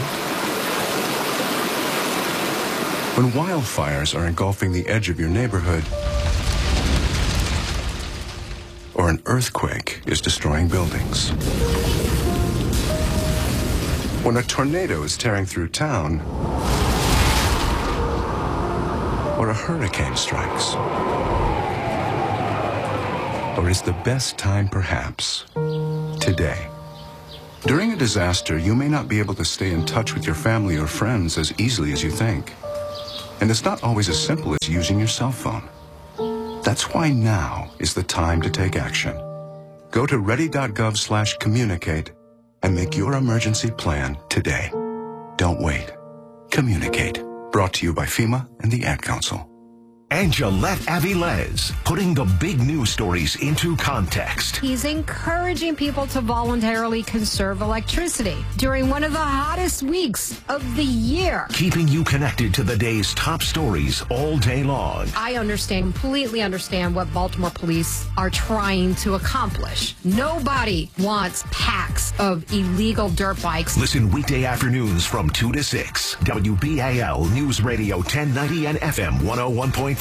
When wildfires are engulfing the edge of your neighborhood? Or an earthquake is destroying buildings? When a tornado is tearing through town? Or a hurricane strikes? Or is the best time perhaps today? During a disaster, you may not be able to stay in touch with your family or friends as easily as you think. And it's not always as simple as using your cell phone. That's why now is the time to take action. Go to ready.gov/communicate and make your emergency plan today. Don't wait. Communicate. Brought to you by FEMA and the Ad Council. And Gillette Avilés, putting the big news stories into context. He's encouraging people to voluntarily conserve electricity during one of the hottest weeks of the year. Keeping you connected to the day's top stories all day long. I completely understand what Baltimore police are trying to accomplish. Nobody wants packs of illegal dirt bikes. Listen weekday afternoons from 2 to 6. WBAL News Radio 1090 and FM 101.5.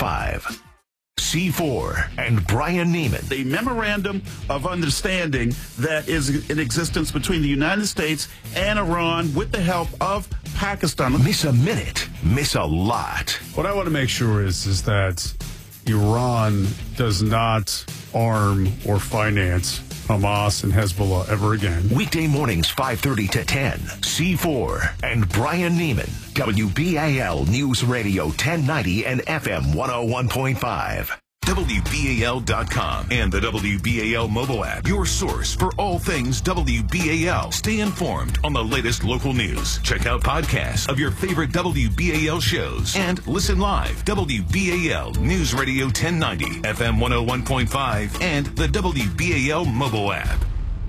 C4 and Brian Neiman. The memorandum of understanding that is in existence between the United States and Iran with the help of Pakistan. Miss a minute, miss a lot. What I want to make sure is that Iran does not arm or finance Hamas and Hezbollah ever again. Weekday mornings 5:30 to 10. C4 and Brian Neiman. WBAL News Radio 1090 and FM 101.5. WBAL.com and the WBAL mobile app. Your source for all things WBAL. Stay informed on the latest local news. Check out podcasts of your favorite WBAL shows and listen live. WBAL News Radio 1090, FM 101.5, and the WBAL mobile app.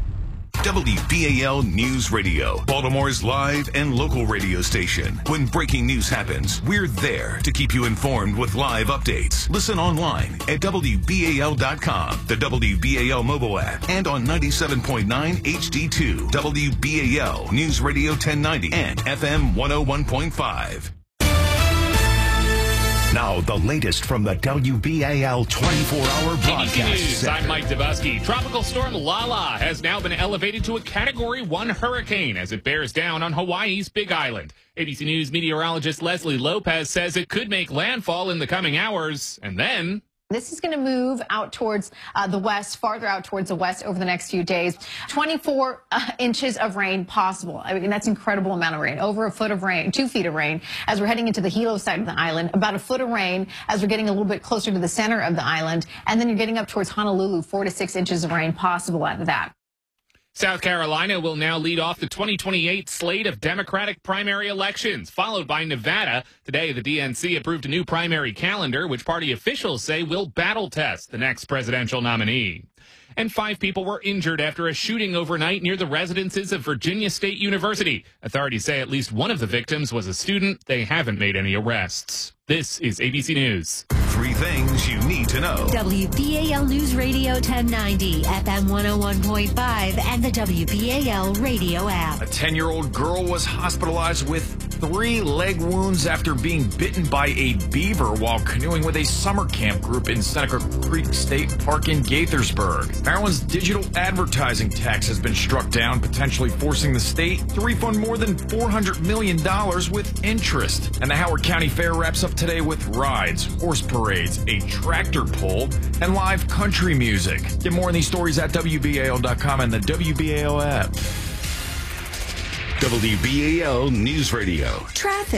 WBAL News Radio, Baltimore's live and local radio station. When breaking news happens, we're there to keep you informed with live updates. Listen online at WBAL.com, the WBAL mobile app, and on 97.9 HD2, WBAL News Radio 1090 and FM 101.5. Now, the latest from the WBAL 24-hour broadcast News. center. I'm Mike Dubusky. Tropical storm Lala has now been elevated to a Category 1 hurricane as it bears down on Hawaii's Big Island. ABC News meteorologist Leslie Lopez says it could make landfall in the coming hours, and then... This is going to move out towards the west, farther out towards the west over the next few days. 24 inches of rain possible. I mean, that's an incredible amount of rain. Over a foot of rain, 2 feet of rain as we're heading into the Hilo side of the island. About a foot of rain as we're getting a little bit closer to the center of the island. And then you're getting up towards Honolulu, 4 to 6 inches of rain possible out of that. South Carolina will now lead off the 2028 slate of Democratic primary elections, followed by Nevada. Today, the DNC approved a new primary calendar, which party officials say will battle test the next presidential nominee. And 5 people were injured after a shooting overnight near the residences of Virginia State University. Authorities say at least one of the victims was a student. They haven't made any arrests. This is ABC News. 3 things you need to know. WBAL News Radio 1090, FM 101.5, and the WBAL radio app. A 10-year-old girl was hospitalized with 3 leg wounds after being bitten by a beaver while canoeing with a summer camp group in Seneca Creek State Park in Gaithersburg. Maryland's digital advertising tax has been struck down, potentially forcing the state to refund more than $400 million with interest. And the Howard County Fair wraps up today with rides, horse parades, a tractor pull, and live country music. Get more on these stories at WBAL.com and the WBAL app. WBAL News Radio. Traffic.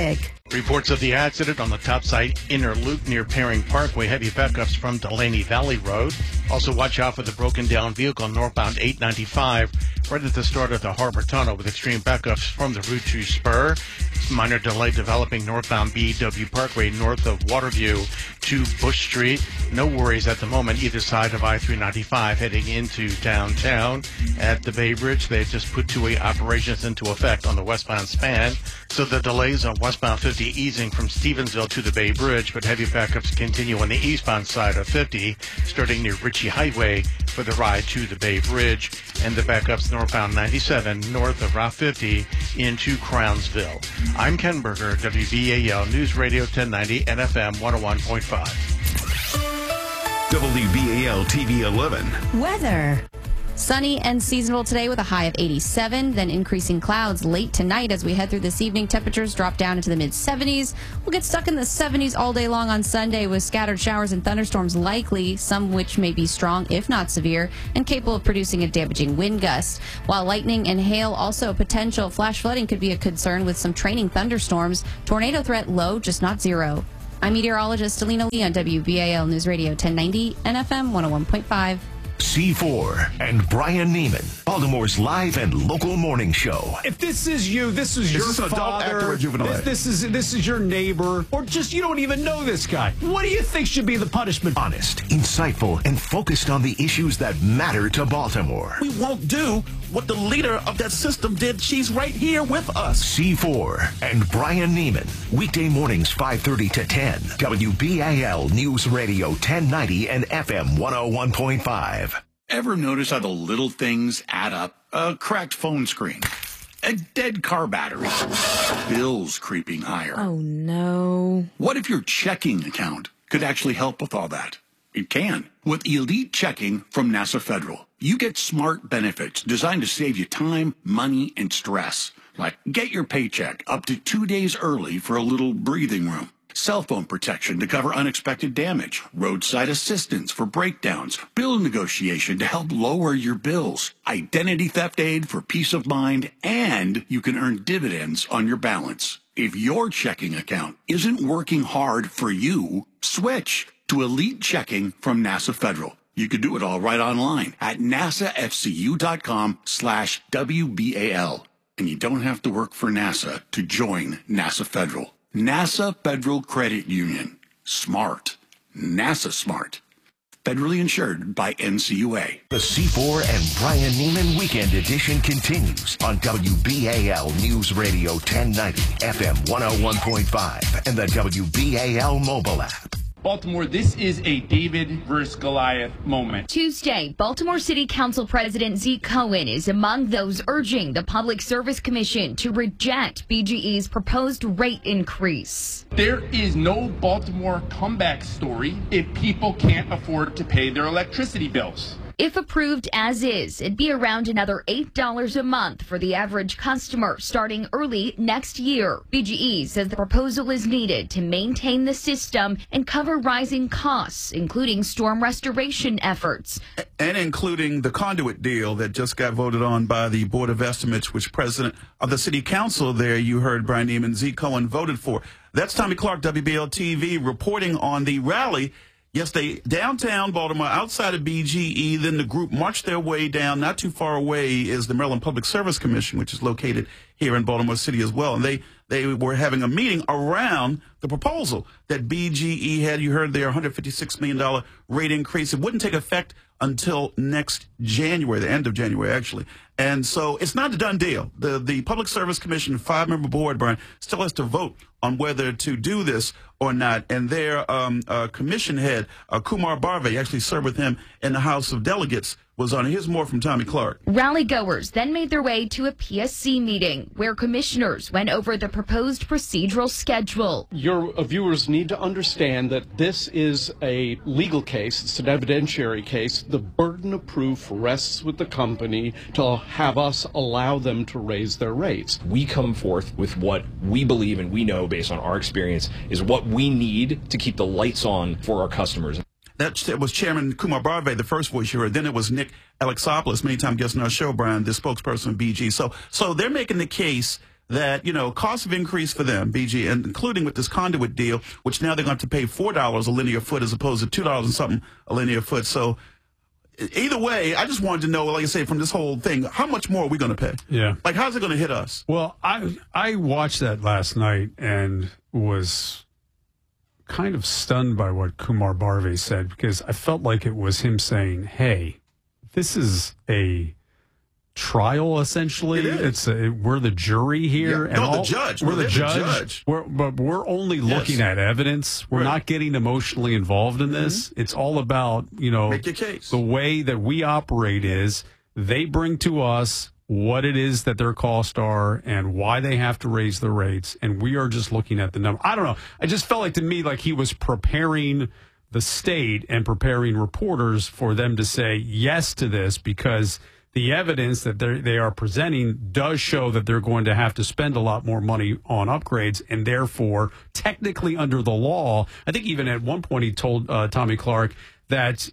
Reports of the accident on the topside inner loop near Paring Parkway. Heavy backups from Delaney Valley Road. Also watch out for the broken down vehicle northbound 895 right at the start of the Harbor Tunnel with extreme backups from the Route 2 spur. Minor delay developing northbound BW Parkway north of Waterview to Bush Street. No worries at the moment either side of I-395 heading into downtown. At the Bay Bridge, they've just put two-way operations into effect on the westbound span. So the delays on westbound 50 easing from Stevensville to the Bay Bridge, but heavy backups continue on the eastbound side of 50, starting near Ritchie Highway for the ride to the Bay Bridge, and the backups northbound 97 north of Route 50 into Crownsville. I'm Ken Berger, WBAL News Radio 1090 and FM 101.5. WBAL TV 11. Weather. Sunny and seasonable today with a high of 87, then increasing clouds late tonight as we head through this evening. Temperatures drop down into the mid-70s. We'll get stuck in the 70s all day long on Sunday with scattered showers and thunderstorms likely, some which may be strong if not severe and capable of producing a damaging wind gust. While lightning and hail also potential, flash flooding could be a concern with some training thunderstorms. Tornado threat low, just not zero. I'm meteorologist Alina Lee on WBAL News Radio 1090 and FM 101.5. C4 and Brian Neiman, Baltimore's live and local morning show. If this is you, this is your father, this is your neighbor, or just you don't even know this guy, what do you think should be the punishment? Honest, insightful, and focused on the issues that matter to Baltimore. We won't do what the leader of that system did. She's right here with us. C4 and Brian Neiman, weekday mornings 5:30 to 10, WBAL News Radio 1090 and FM 101.5. Ever notice how the little things add up? A cracked phone screen, a dead car battery, bills creeping higher. Oh, no. What if your checking account could actually help with all that? It can. With Elite Checking from NASA Federal, you get smart benefits designed to save you time, money, and stress. Like get your paycheck up to 2 days early for a little breathing room. Cell phone protection to cover unexpected damage, roadside assistance for breakdowns, bill negotiation to help lower your bills, identity theft aid for peace of mind, and you can earn dividends on your balance. If your checking account isn't working hard for you, switch to Elite Checking from NASA Federal. You can do it all right online at nasafcu.com/WBAL. And you don't have to work for NASA to join NASA Federal. NASA Federal Credit Union. Smart. NASA smart. Federally insured by NCUA. The C4 and Brian Neiman Weekend Edition continues on WBAL News Radio 1090, FM 101.5, and the WBAL mobile app. Baltimore, this is a David versus Goliath moment. Tuesday, Baltimore City Council President Zeke Cohen is among those urging the Public Service Commission to reject BGE's proposed rate increase. There is no Baltimore comeback story if people can't afford to pay their electricity bills. If approved as is, it'd be around another $8 a month for the average customer starting early next year. BGE says the proposal is needed to maintain the system and cover rising costs, including storm restoration efforts. And including the conduit deal that just got voted on by the Board of Estimates, which President of the City Council there, you heard Brian Neiman, Zeke Cohen voted for. That's Tommy Clark, WBL TV, reporting on the rally yesterday, downtown Baltimore, outside of BGE. Then the group marched their way down. Not too far away is the Maryland Public Service Commission, which is located here in Baltimore City as well. And they were having a meeting around the proposal that BGE had. You heard their $156 million rate increase. It wouldn't take effect until next January, the end of January, actually. And so it's not a done deal. The Public Service Commission, 5-member board, Brian, still has to vote on whether to do this or not. And their commission head, Kumar Barve, actually served with him in the House of Delegates, was on it. Here's more from Tommy Clark. Rally goers then made their way to a PSC meeting where commissioners went over the proposed procedural schedule. Your viewers need to understand that this is a legal case. It's an evidentiary case. The burden of proof rests with the company to have us allow them to raise their rates. We come forth with what we believe and we know based on our experience is what we need to keep the lights on for our customers. That was Chairman Kumar Barve, the first voice you heard. Then it was Nick Alexopoulos, many time guest on our show, Brian, the spokesperson of BG. So they're making the case that, costs have increased for them, BG, and including with this conduit deal, which now they're going to have to pay $4 a linear foot as opposed to $2 and something a linear foot. So either way, I just wanted to know, like I say, from this whole thing, how much more are we going to pay? Yeah. Like, how's it going to hit us? Well, I watched that last night and was kind of stunned by what Kumar Bharve said, because I felt like it was him saying, hey, this is a trial, essentially. We're the jury here. Yeah. No, the judge. We're the judge. But we're only looking at evidence. We're not getting emotionally involved in this. It's all about, make your case. The way that we operate is they bring to us what it is that their costs are and why they have to raise the rates, and we are just looking at the number. I don't know. I just felt like, to me, like he was preparing the state and preparing reporters for them to say yes to this, because the evidence that they are presenting does show that they're going to have to spend a lot more money on upgrades, and therefore, technically under the law, I think even at one point he told Tommy Clark that,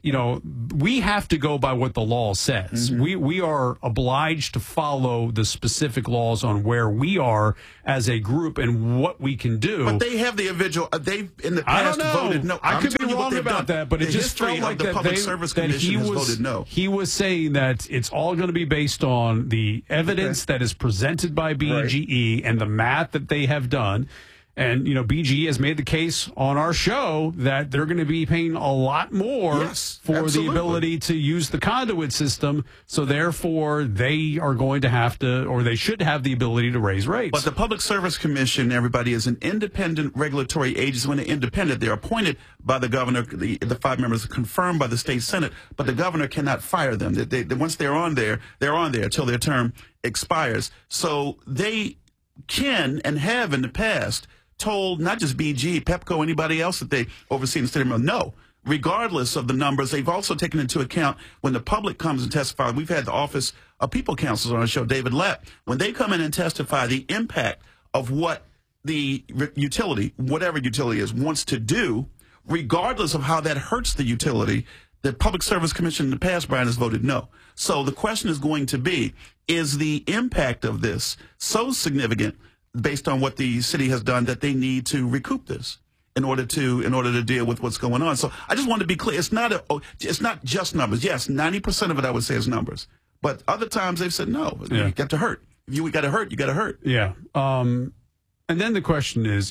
we have to go by what the law says. Mm-hmm. We are obliged to follow the specific laws on where we are as a group and what we can do. But they have the individual. They've in the past voted no. I could be wrong about that, but it just felt like the Public Service Commission has voted no. He was saying that it's all going to be based on the evidence that is presented by BGE and the math that they have done. And, BGE has made the case on our show that they're going to be paying a lot more for the ability to use the conduit system. So, therefore, they are going to have to, or they should have the ability to raise rates. But the Public Service Commission, everybody, is an independent regulatory agency. When they're independent, they're appointed by the governor. The 5 members are confirmed by the state Senate, but the governor cannot fire them. Once they're on there until their term expires. So they can and have in the past told not just BG, Pepco, anybody else that they oversee in the state of Maryland, no. Regardless of the numbers, they've also taken into account when the public comes and testifies. We've had the Office of People Counsels on our show, David Lepp. When they come in and testify, the impact of what the utility, whatever utility is, wants to do, regardless of how that hurts the utility, the Public Service Commission in the past, Brian, has voted no. So the question is going to be, is the impact of this so significant based on what the city has done that they need to recoup this in order to deal with what's going on? So I just want to be clear. It's not just numbers. Yes, 90% of it I would say is numbers. But other times they've said no. You got to hurt. If you got to hurt, you got to hurt. Yeah. And then the question is,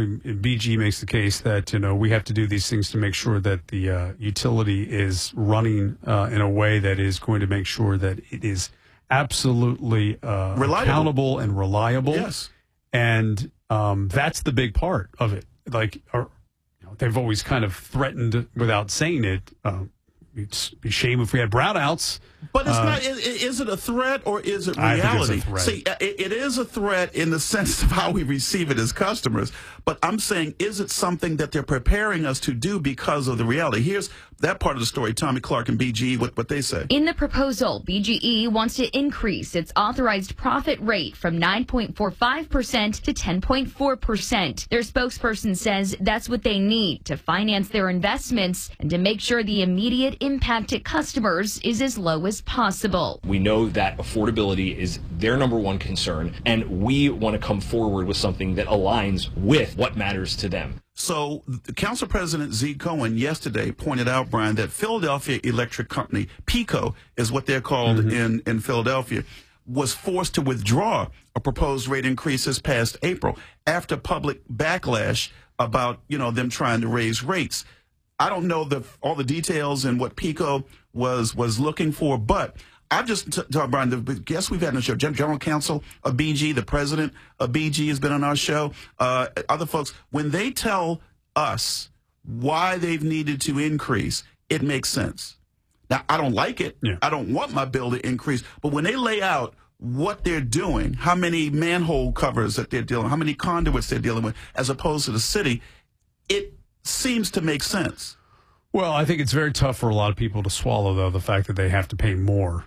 BG makes the case that, we have to do these things to make sure that the utility is running in a way that is going to make sure that it is absolutely accountable and reliable. Yes. And that's the big part of it. Like, they've always kind of threatened without saying it. It'd be a shame if we had brownouts. But it's not. Is it a threat or is it reality? I think it's a threat. See, it is a threat in the sense of how we receive it as customers. But I'm saying, is it something that they're preparing us to do because of the reality? Here's that part of the story. Tommy Clark and BGE, what they say. In the proposal, BGE wants to increase its authorized profit rate from 9.45% to 10.4%. Their spokesperson says that's what they need to finance their investments and to make sure the immediate impact to customers is as low as possible. We know that affordability is their number one concern, and we want to come forward with something that aligns with what matters to them. So, Council President Z. Cohen yesterday pointed out, Brian, that Philadelphia Electric Company, PECO is what they're called in Philadelphia, was forced to withdraw a proposed rate increase this past April after public backlash about, them trying to raise rates. I don't know all the details and what PECO was looking for, but I've just talked, Brian, the guests we've had on the show, General Counsel of BG, the president of BG has been on our show, other folks, when they tell us why they've needed to increase, it makes sense. Now, I don't like it. Yeah. I don't want my bill to increase, but when they lay out what they're doing, how many manhole covers that they're dealing with, how many conduits they're dealing with, as opposed to the city, it seems to make sense. Well, I think it's very tough for a lot of people to swallow, though, the fact that they have to pay more.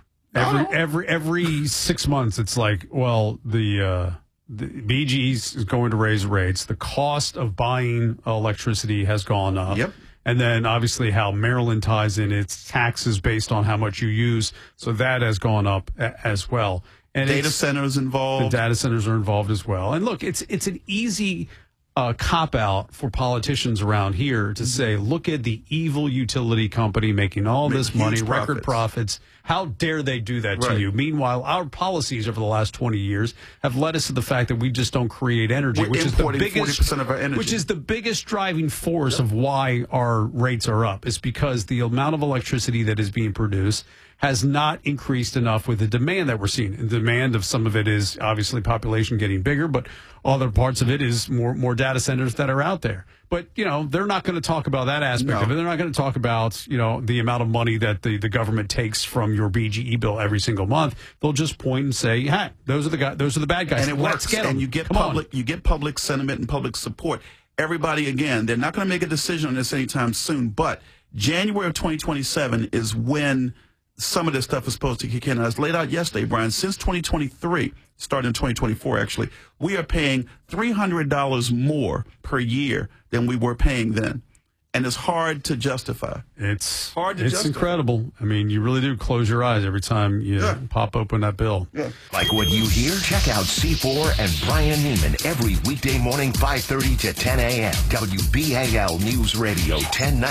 Every 6 months, it's like, well, the BG is going to raise rates. The cost of buying electricity has gone up. Yep. And then, obviously, how Maryland ties in its taxes based on how much you use. So that has gone up as well. And data centers involved. The data centers are involved as well. And look, it's an easy cop-out for politicians around here to say, look at the evil utility company making all this money, record profits. How dare they do that to you? Meanwhile, our policies over the last 20 years have led us to the fact that we just don't create energy, which is the biggest 40% of our energy. Which is the biggest driving force of why our rates are up. It's because the amount of electricity that is being produced has not increased enough with the demand that we're seeing. The demand of some of it is obviously population getting bigger, but other parts of it is more data centers that are out there. But, you know, they're not going to talk about that aspect of it. They're not going to talk about, you know, the amount of money that the government takes from your BGE bill every single month. They'll just point and say, hey, those are the bad guys. And it works. Get them. And you get public sentiment and public support. Everybody, again, they're not going to make a decision on this anytime soon, but January of 2027 is when some of this stuff is supposed to kick in. As laid out yesterday, Brian, since 2023, starting in 2024, actually, we are paying $300 more per year than we were paying then. And it's hard to justify. It's hard to justify. Incredible. I mean, you really do close your eyes every time you pop open that bill. Like what you hear? Check out C4 and Brian Neiman every weekday morning, 5:30 to 10 a.m. WBAL News Radio 1090.